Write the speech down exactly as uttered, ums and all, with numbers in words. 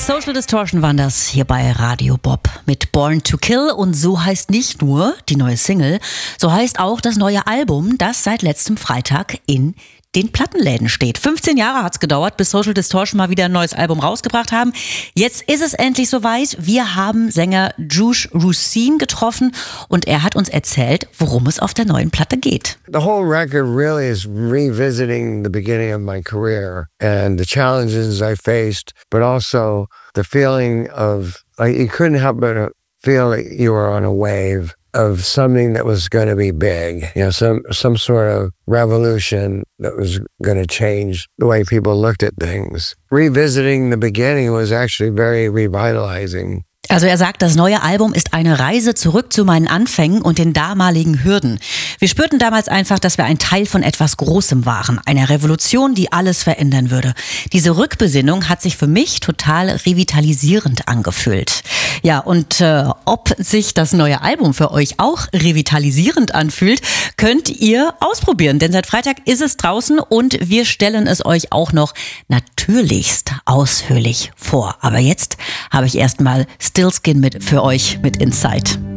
Social Distortion waren das hier bei Radio Bob mit Born to Kill. Und so heißt nicht nur die neue Single, so heißt auch das neue Album, das seit letztem Freitag in den Plattenläden steht. fünfzehn Jahre hat's gedauert, bis Social Distortion mal wieder ein neues Album rausgebracht haben. Jetzt ist es endlich soweit. Wir haben Sänger Juice Rusin getroffen und er hat uns erzählt, worum es auf der neuen Platte geht. The whole record really is revisiting the beginning of my career and the challenges I faced, but also the feeling of, like, you couldn't help but feel like you were on a wave of something that was going to be big, you know, some some sort of revolution that was going to change the way people looked at things. Revisiting the beginning was actually very revitalizing. Also er sagt, das neue Album ist eine Reise zurück zu meinen Anfängen und den damaligen Hürden. Wir spürten damals einfach, dass wir ein Teil von etwas Großem waren, einer Revolution, die alles verändern würde. Diese Rückbesinnung hat sich für mich total revitalisierend angefühlt. Ja, und äh, ob sich das neue Album für euch auch revitalisierend anfühlt, könnt ihr ausprobieren. Denn seit Freitag ist es draußen und wir stellen es euch auch noch natürlichst ausführlich vor. Aber jetzt habe ich erstmal Stillskin mit für euch mit Inside.